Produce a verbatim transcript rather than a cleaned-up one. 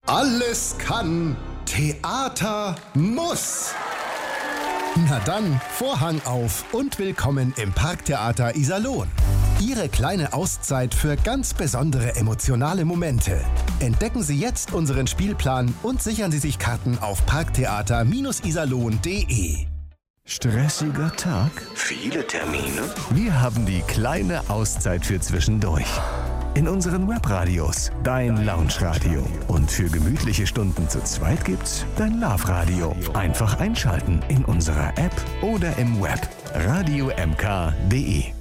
Alles kann, Theater muss. Na dann, Vorhang auf und willkommen im Parktheater Iserlohn. Ihre kleine Auszeit für ganz besondere emotionale Momente. Entdecken Sie jetzt unseren Spielplan und sichern Sie sich Karten auf parktheater iserlohn punkt de. Stressiger Tag? Viele Termine? Wir haben die kleine Auszeit für zwischendurch. In unseren Webradios dein Lounge-Radio. Und für gemütliche Stunden zu zweit gibt's dein Love-Radio. Einfach einschalten in unserer App oder im Web. radio m k punkt de